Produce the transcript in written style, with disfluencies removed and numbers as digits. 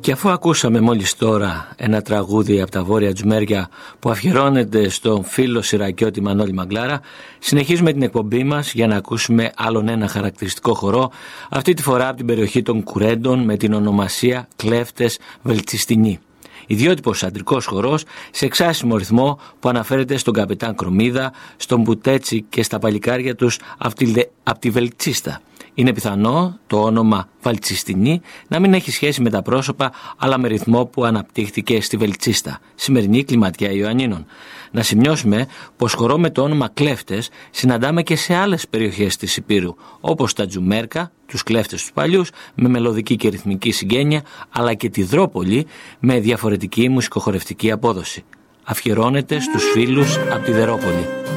Και αφού ακούσαμε μόλις τώρα ένα τραγούδι από τα Βόρεια Τζουμέρια που αφιερώνεται στον φίλο Σιρακιώτη Μανώλη Μαγκλάρα, συνεχίζουμε την εκπομπή μας για να ακούσουμε άλλον ένα χαρακτηριστικό χορό, αυτή τη φορά από την περιοχή των Κουρέντων με την ονομασία Κλέφτες Βελτσιστινοί. Ιδιότυπος αντρικός χορός σε εξάσιμο ρυθμό που αναφέρεται στον καπετάν Κρομίδα, στον Μπουτέτσι και στα παλικάρια τους από τη Βελτσίστα. Είναι πιθανό το όνομα Βαλτσιστινή να μην έχει σχέση με τα πρόσωπα, αλλά με ρυθμό που αναπτύχθηκε στη Βελτσίστα, σημερινή Κλιματιά Ιωαννίνων. Να σημειώσουμε πως χορό με το όνομα Κλέφτες συναντάμε και σε άλλες περιοχές της Ηπείρου, όπως τα Τζουμέρκα, τους κλέφτες τους παλιούς, με μελωδική και ρυθμική συγγένεια, αλλά και τη Δρόπολη με διαφορετική μουσικοχορευτική απόδοση. Αφιερώνεται στους φίλους από τη Δερόπολη.